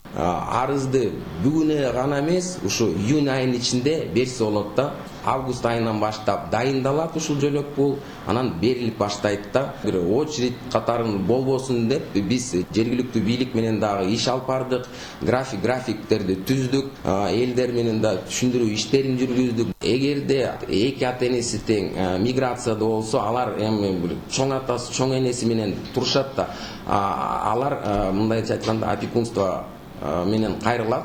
Арызды бүгүнө гана эмес, ушу июнь айынын ичинде берсе болот да. Август айынан баштап дайындалат ушул жөлөк пул, анан берилип баштайт да. Бир очередь катарын болбосун деп биз жергиликтүү бийлик менен дагы иш алып бардык. График графиктерди түздүк, элдер менен да түшүндүрүү иштерин жүргүздүк. Эгерде эки ата-энеси тең миграцияда болсо, алар эми бир чоң атасы, чоң энеси менен турушат да. Алар мындайча айтканда опекунство менен кайрылат.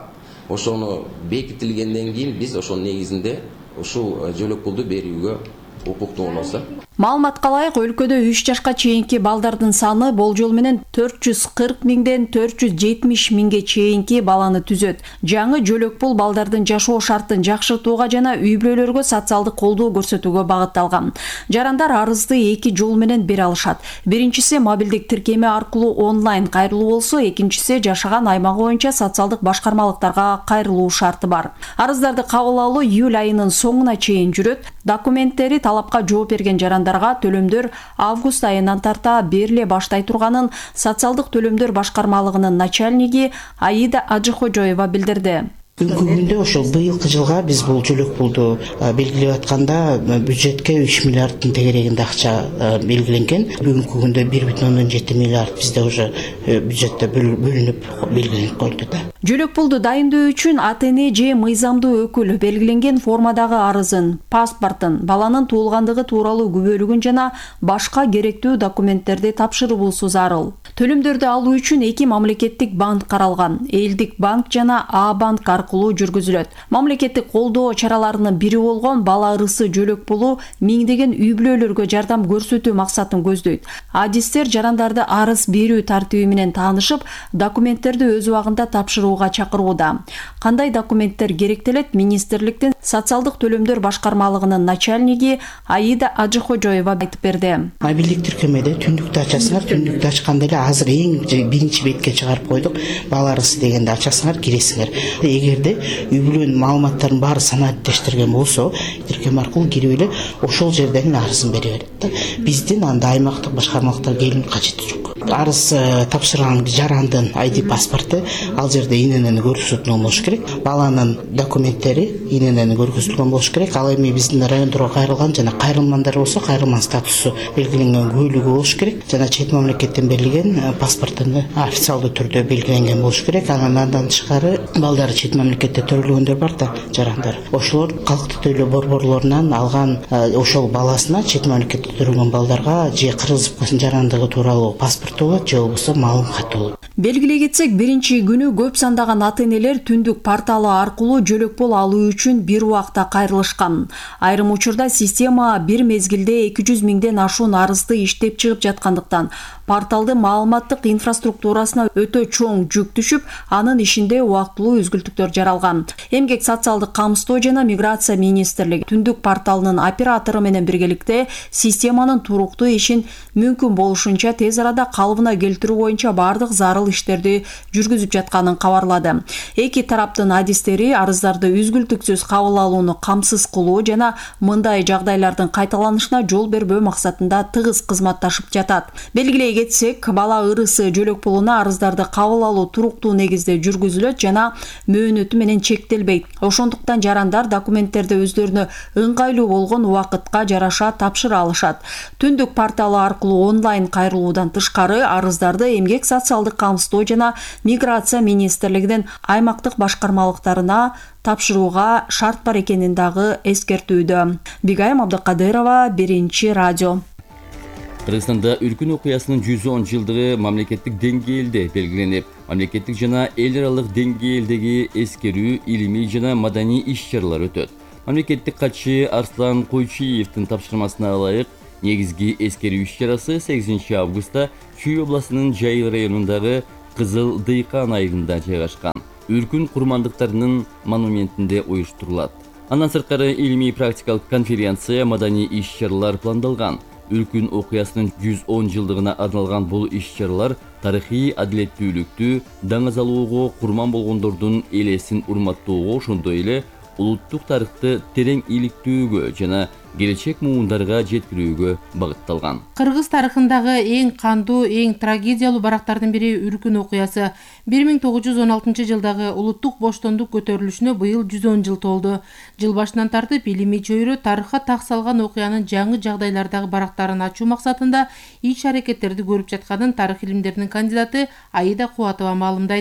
ошону бекитилгенден кийин биз ошонун негизинде ушул жөлөк пулду берүүгө укуктуу болобуз. Маалыматка ылайык, өлкөдө үч жашка чейинки балдардын саны болжол менен төрт жүз кырк миңден төрт жүз жетимиш миңге чейинки баланы түзөт. Жаңы жөлөк пул балдардын жашоо шартын жакшыртууга жана үй бүлөлөргө социалдык колдоо көрсөтүүгө багытталган. Жарандар арызды эки жол менен бере алышат. Биринчиси мобилдик тиркеме аркылуу онлайн кайрылуу болсо, экинчиси жашаган аймагы боюнча социалдык башкармалыктарга кайрылуу шарты бар. Арыздарды кабыл алуу июль айынын соңуна чейин жүрөт. Документтери талапка жооп берген жарандарга төлөмдөр август айынан тарта бериле баштай турганын социалдык төлөмдөр башкармалыгынын начальниги Аида Ажыхожоева билдирди. Бүгүнкү күндө ошол быйылкы жылга биз бул жөлөк пулду белгилеп атканда бюджетке үч миллиарддын тегерегинде акча белгиленген. Бүгүнкү күндө бир бүтүн ондон жети миллиард бизде уже бюджетте бөлүнүп белгиленип коюлду да. Жөлөк пулду дайындоо үчүн ата-эне же мыйзамдуу өкүл белгиленген формадагы арызын, паспортун, баланын туулгандыгы тууралуу күбөлүгүн жана башка керектүү документтерди тапшыруусу зарыл. Төлөмдөрдү алуу үчүн эки мамлекеттик банк каралган. Элдик банк жана А банк аркылуу жүргүзүлөт. Мамлекеттик колдоо чараларынын бири болгон бала ырысы жөлөк пулу миңдеген үй бүлөлөргө жардам көрсөтүү максатын көздөйт. Адистер жарандарды арыз берүү тартиби менен таанышып, документтерди өз убагында тапшырууга чакырууда. Кандай документтер керектелет? Министрликтин социалдык төлөмдөр башкармалыгынын начальниги Аида Ажыхожоева айтып берди. Мобилдик тиркемеде түндүктү ачасыңар, түндүктү ачканда эле азыр эң биринчи бетке чыгарып койдук. Бала арызы дегенде ачасыңар, киресиңер. Эгерде үй бүлөнүн маалыматтарын баары санааттештирген болсо, тиркем аркылуу кирип эле ошол жерден эле арызын бере берет да. Биздин анда аймактык башкармалыктар келүүнүн кажети жок. Арыз тапшырган жарандын ай ди паспорту ал жерде иненени көрсөтүлгөн болуш керек. Баланын документтери иненени көрсөтүлгөн болуш керек. Ал эми биздин райондорго кайрылган жана кайрылмандар болсо, кайрылман статусу белгиленген күбөлүгү болуш керек. Жана чет мамлекеттен берилген паспортун официалдуу түрдө белгиленген болуш керек. Анан тышкары балдары чет мамлекетте төрөлгөндөр бар да, жарандар. Ошолор калктык төлөө борборлорунан алган ошол баласына чет мамлекетте төрөлгөн балдарга же кыргызып койсун жарандыгы тууралуу паспорт болот, же болбосо маалым кат болот. Белгилей кетсек, биринчи күнү көп сандаган ата-энелер түндүк порталы аркылуу жөлөк пул алуу үчүн бир убакта кайрылышкан. Айрым учурда система бир мезгилде эки жүз миңден ашуун арызды иштеп чыгып жаткандыктан порталды маалыматтык инфраструктурасына өтө чоң жүк түшүп, анын ишинде убактылуу үзгүлтүктөр жаралган. Эмгек социалдык камсыздоо жана миграция министрлиги түндүк порталынын оператору менен биргеликте системанын туруктуу ишин мүмкүн болушунча тез арада калыбына келтирүү боюнча бардык зарыл иштерди жүргүзүп жатканын кабарлады. Эки тараптын адистери арыздарды үзгүлтүксүз кабыл алууну камсыз кылуу жана мындай жагдайлардын кайталанышына жол бербөө максатында тыгыз кызматташып жатат. Белгилей кетсек, бала ырысы жөлөк пулуна арыздарды кабыл алуу туруктуу негизде жүргүзүлөт жана мөөнөтү менен чектелбейт. Ошондуктан жарандар документтерди өздөрүнө ыңгайлуу болгон убакытка жараша тапшыра алышат. Түндүк порталы аркылуу онлайн кайрылуудан тышкары арыздарды эмгек социалдык камсыздоо жана миграция министрлигинин аймактык башкармалыктарына тапшырууга шарт бар экенин дагы эскертүүдө. Бигайым Абдыкадырова, Биринчи радио. Кыргызстанда үркүн окуясынын жүз он жылдыгы мамлекеттик деңгээлде белгиленип, мамлекеттик жана эл аралык деңгээлдеги эскерүү, илимий жана маданий иш-чаралар өтөт. Мамлекеттик катчы Арслан Койчиевдин тапшырмасына ылайык негизги эскерүү иш-чарасы сегизинчи августта Чүй областынын Жайыл районундагы Кызыл Дыйкан айылында жайгашкан үркүн курмандыктарынын монументинде уюштурулат. Андан сырткары илимий практикалык конференция, маданий иш-чаралар пландалган. Үркүн окуясынын жүз он жылдыгына арналган бул иш-чаралар тарыхый адилеттүүлүктү, даңазалоого, курман болгондордун элесин урматтоого, ошондой эле улуттук тарыхты терең иликтөөгө жана келечек муундарга жеткирүүгө багытталган. Кыргыз тарыхындагы эң кандуу, эң трагедиялуу барактардын бири үркүн окуясы. бир миң тогуз жүз он алтынчы жылдагы улуттук боштондук көтөрүлүшүнө быйыл жүз он жыл толду. Жыл башынан тартып илимий чөйрө тарыхка так салган окуянын жаңы жагдайлардагы барактарын ачуу максатында иш-аракеттерди көрүп жатканын тарых илимдеринин кандидаты Аида Кубатова маалымдайт.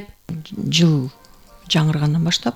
Жыл жаңыргандан баштап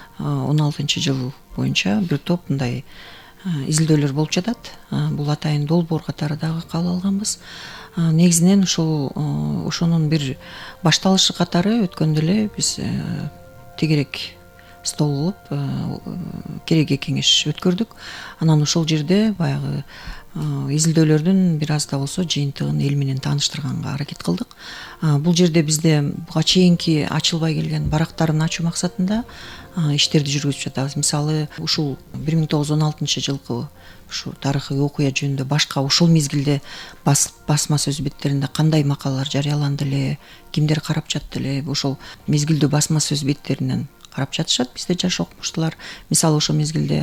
он алтынчы жыл боюнча бир топ мындай изилдөөлөр болуп жатат. Бул атайын долбоор катары дагы кабыл алганбыз. Негизинен ушул ошонун бир башталышы катары өткөндө эле биз тегерек стол кылып кереги кеңеш өткөрдүк. Анан ошол жерде баягы изилдөөлөрдүн бир аз да болсо жыйынтыгын эл менен тааныштырганга аракет кылдык. Бул жерде бизде буга чейинки ачылбай келген барактарын ачуу максатында иштерди жүргүзүп жатабыз. Мисалы, ушул бир миң тогуз жүз он алтынчы жылкы ушу тарыхый окуя жөнүндө башка ушул мезгилде басма сөз беттеринде кандай макалалар жарыяланды эле, кимдер карап жатты эле, ошол мезгилдүү басма сөз беттеринен карап жатышат бизде жаш окумуштуулар. Мисалы, ошол мезгилде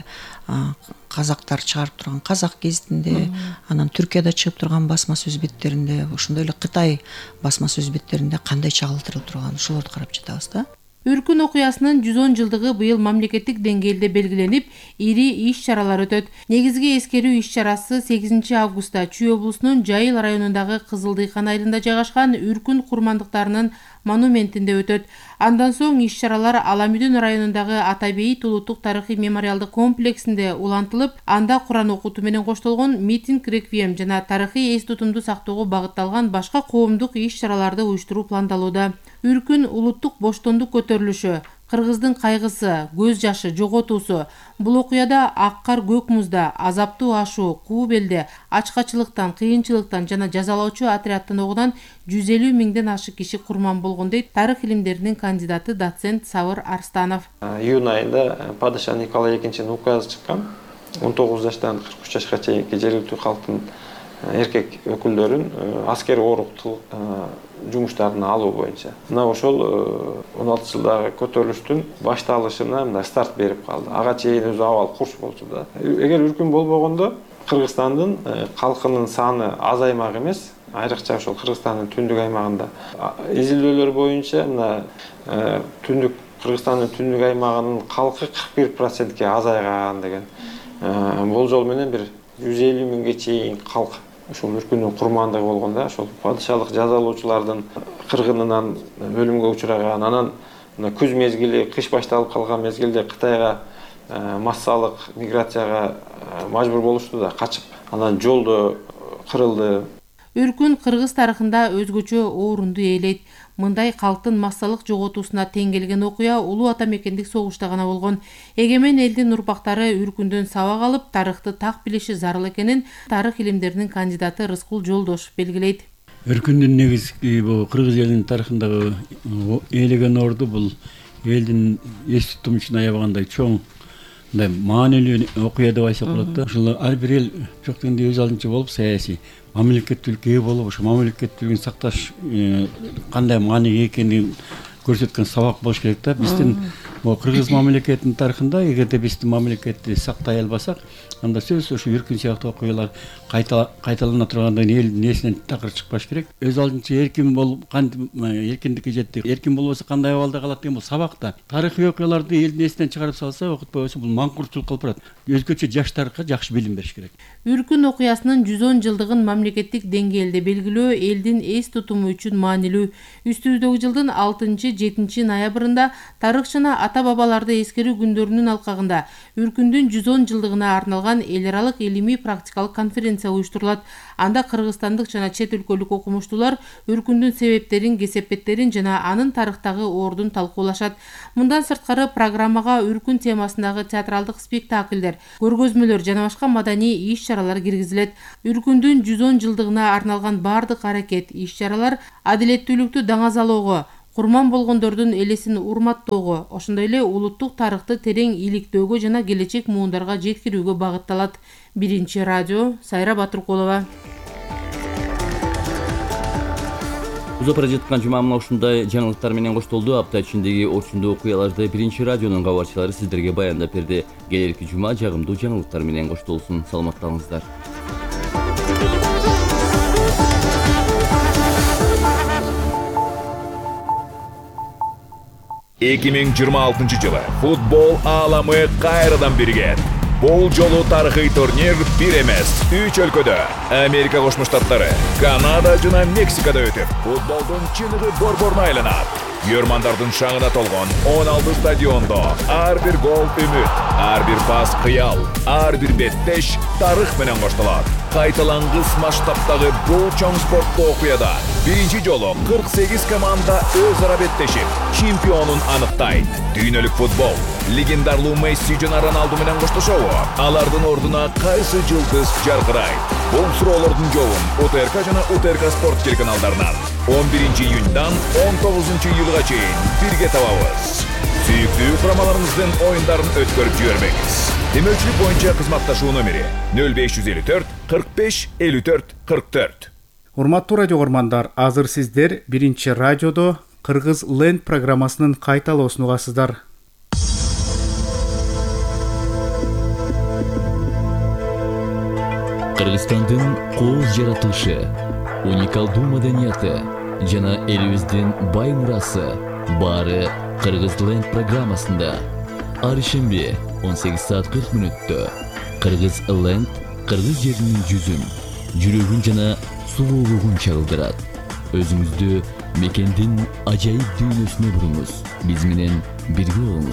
казактар чыгарып турган Казак гезитинде, анан Түркияда чыгып турган басма сөз беттеринде, ошондой эле Кытай басма сөз беттеринде кандай чагылдырылып турган, ошолорду карап жатабыз да. Үркүн окуясынын жүз он жылдыгы быйыл мамлекеттик деңгээлде белгиленип, ири иш-чаралар өтөт. Негизги эскерүү иш-чарасы сегизинчи августта Чүй облусунун Жайыл районундагы Кызылдыйкан айылында жайгашкан Үркүн курмандыктарынын монументинде өтөт. Андан соң иш-чаралар Аламүдүн районундагы Атабейит улуттук тарыхый мемориалдык комплексинде улантылып, анда Куран окутуу менен коштолгон митинг, реквием жана тарыхый эс тутумду сактоого багытталган башка коомдук иш-чараларды уюштуруу пландалууда. Үркүн улуттук боштондук көтөрүлүшү, кыргыздын кайгысы, көз жашы жоготуусу. Бул окуяда Аккар көк музда, азаптуу ашуу, куу белде, ачкачылыктан, кыйынчылыктан жана жазалоочу отрядтын огунан жүз элүү миңден ашык киши курман болгон дейт тарых илимдеринин кандидаты доцент Сабыр Арстанов. Июнь айында падыша Николай экинчинин указы чыккан. он тогуз жаштан кырк үч жашка чейинки жергиликтүү калктын эркек өкүлдөрүн аскер оруктук жумуштарына алуу боюнча. Мына ошол он алты жылдагы көтөрүлүштүн башталышына мындай старт берип калды. Ага чейин өзү абал курч болчу да. Эгер Үркүн болбогондо Кыргызстандын калкынын саны азаймак эмес, айрыкча ошол Кыргызстандын түндүк аймагында изилдөөлөр боюнча мына түндүк Кыргызстандын түндүк аймагынын калкы кырк бир процентке азайган деген болжол менен бир жүз элүү миңге чейин калк ушул Үркүндүн курмандыгы болгондо, ошол падышалык жазалоочулардын кыргынынан өлүмгө учураган, анан күз мезгили, кыш башталып калган мезгилде Кытайга массалык миграцияга мажбур болушту да, качып, анан жолдо кырылды. Үркүн кыргыз тарыхында өзгөчө орунду ээлейт. Мындай калктын массалык жоготуусуна тең келген окуя улуу ата мекендик согушта гана болгон. Эгемен элдин урпактары Үркүндөн сабак алып, тарыхты так билиши зарыл экенин тарых илимдеринин кандидаты Рыскул Жолдошов белгилейт. Үркүндүн негизги бул кыргыз элинин тарыхындагы ээлеген орду бул элдин эс тутумчун аябагандай чоң мындай маанилүү окуя деп айтсак болот да. Ушул ар бир эл жок дегенде өз алдынча болуп саясий мамлекеттүүлүккө ээ болуп, ошо мамлекеттүүлүгүн сакташ кандай мааниге экенин көрсөткөн сабак болуш керек да. Биздин могу кыргыз мамлекетинин тарыхында эгерде биздин мамлекетти сактай албасак, анда сөзсүз ушу Үркүн сыяктуу окуялар кайталана тургандыгын элдин эсинен такыр чыкпаш керек. Өз алдынча эркин болуп, кантип эркиндикке жетти. Эркин болбосо кандай абалда калат деген бул сабак да. Тарыхый окуяларды элдин эсинен чыгарып салса, окутпай койсо бул маңкуртчулук кылып барат. Өзгөчө жаштарга жакшы билим бериш керек. Үркүн окуясынын жүз он жылдыгын мамлекеттик деңгээлде белгилөө элдин эс тутуму үчүн маанилүү. Үстүбүздөгү жылдын алтынчы жетинчи ноябрында тарыхчына ата бабаларды эскерүү күндөрүнүн алкагында Үркүндүн жүз он жылдыгына арналган эл аралык илимий практикалык конференция уюштурулат. Анда кыргызстандык жана чет өлкөлүк окумуштуулар Үркүндүн себептерин, кесепеттерин жана анын тарыхтагы ордун талкуулашат. Мындан сырткары программага Үркүн темасындагы театралдык спектакльдер, көргөзмөлөр жана башка маданий иш-чаралар киргизилет. Үркүндүн жүз он жылдыгына арналган бардык аракет, иш-чаралар адилеттүүлүктү даңазалоого, курман болгондордун элесин урматтоого, ошондой эле улуттук тарыхты терең иликтөөгө жана келечек муундарга жеткирүүгө багытталат. Биринчи радио, Сайра Батыркулова. Узап бара жаткан жума мына ушундай жаңылыктар менен коштолду. Апта ичиндеги орчундуу окуяларды Биринчи радионун кабарчылары сиздерге баяндап берди. Келерки жума жагымдуу жаңылыктар менен коштолсун. Саламаттаңыздар. эки миң жыйырма алтынчы жылы футбол ааламы кайрадан бирген. Бул жолу тарыхый турнир бир эмес, үч өлкөдө Америка Кошмо Штаттары, Канада жана Мексикада өтүп, футболдун чыныгы борборуна айланат. Görмандардын шаңына толгон он алты стадиондо ар бир гол үмүт, ар бир пас кыял, ар бир беттеш тарых менен коштолот. Кайталангыс масштабтагы бул чоң спорттуу окуяда биринчи жолу кырк сегиз команда өз ара беттешип, чемпионун аныктайт. Дүйнөлүк футбол легендарлуу Месси жана Роналду менен коштошобу? Алардын ордуна кайсы жылдыз жаркырайт? Бул суроолордун жообун УТРК жана УТРК спорт телеканалдарынан он биринчи июньдан он тогузунчу июлга чейин бирге табабыз. Сүйүктүү курамаларыңыздын оюндарын өткөрүп жибербеңиз. Демөүчүлүк боюнча кызматташуу номери нөл беш жүз элүү төрт кырк беш элүү төрт кырк төрт. Урматтуу радио угармандар, азыр сиздер биринчи радиодо Кыргыз Ленд программасынын кайталоосун угасыздар. Кыргызстандын кооз жаратылышы, уникалдуу маданияты жана элибиздин бай мурасы баары Кыргыз Ленд программасында. Ар ишемби он сегиз саат кырк мүнөттө Кыргыз Ленд кыргыз жеринин жүзүн, жүрөгүн жана сулуулугун чагылдырат. Өзүңүздү мекендин ажайып дүйнөсүнө буруңуз. Биз менен бирге болуңуз.